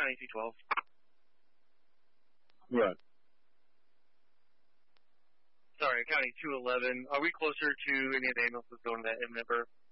County 212. What? Sorry, County 211. Are we closer to any of the ambulances going to that imminent birth?